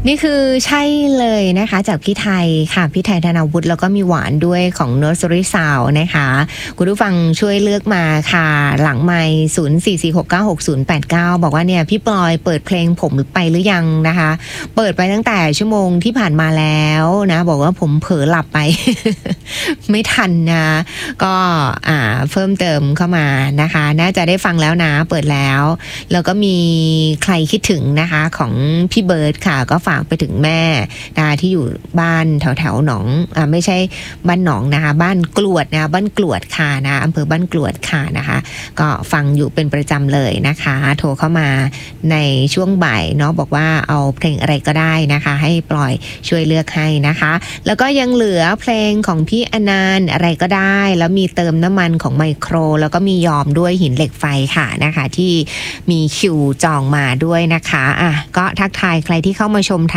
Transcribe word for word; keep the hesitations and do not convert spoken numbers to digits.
นี่คือใช่เลยนะคะจากพี่ไทยค่ะพี่ไทยธนาวุฒิแล้วก็มีหวานด้วยของ Nursery Sound นะคะคุณผู้ฟังช่วยเลือกมาค่ะหลังไมค์ศูนย์ สี่ สี่ หก เก้า หก ศูนย์ แปด เก้าบอกว่าเนี่ยพี่ปลอยเปิดเพลงผมไปหรือยังนะคะเปิดไปตั้งแต่ชั่วโมงที่ผ่านมาแล้วนะบอกว่าผมเผลอหลับไป ไม่ทันนะก็อ่าเพิ่มเติมเข้ามานะคะน่าจะได้ฟังแล้วนะเปิดแล้วแล้วก็มีใครคิดถึงนะคะของพี่เบิร์ดค่ะก็ฝากไปถึงแม่นะคะที่อยู่บ้านแถวแถวหนองอ่าไม่ใช่บ้านหนองนะคะบ้านกลวดนะบ้านกลวดค่ะนะอำเภอบ้านกลวดค่ะนะคะก็ฟังอยู่เป็นประจำเลยนะคะโทรเข้ามาในช่วงบ่ายเนาะบอกว่าเอาเพลงอะไรก็ได้นะคะให้ปล่อยช่วยเลือกให้นะคะแล้วก็ยังเหลือเพลงของพี่อนันต์อะไรก็ได้แล้วมีเติมน้ำมันของไมโครแล้วก็มียอมด้วยหินเหล็กไฟค่ะนะคะที่มีคิวจองมาด้วยนะคะอ่ะก็ทักทายใครที่เข้ามาชม